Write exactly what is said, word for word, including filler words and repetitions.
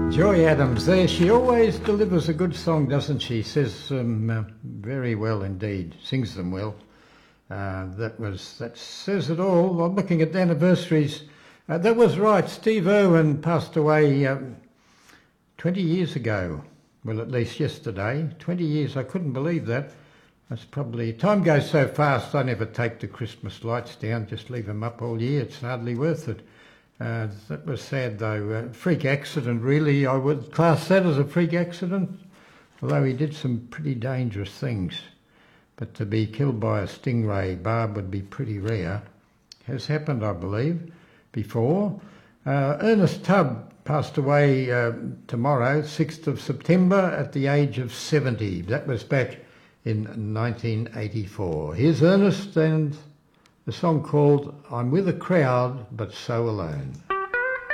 Joy Adams there. She always delivers a good song, doesn't she? Says them uh, very well indeed. Sings them well. Uh, that was that says it all. I'm looking at the anniversaries. Uh, that was right. Steve Irwin passed away um, twenty years ago. Well, at least yesterday. twenty years. I couldn't believe that. That's probably... Time goes so fast, I never take the Christmas lights down. Just leave them up all year. It's hardly worth it. Uh, that was sad though. Uh, freak accident, really. I would class that as a freak accident, although he did some pretty dangerous things. But to be killed by a stingray barb would be pretty rare. Has happened, I believe, before. Uh, Ernest Tubb passed away uh, tomorrow, sixth of September, at the age of seventy. That was back in nineteen eighty-four. Here's Ernest and a song called I'm With a Crowd But So Alone.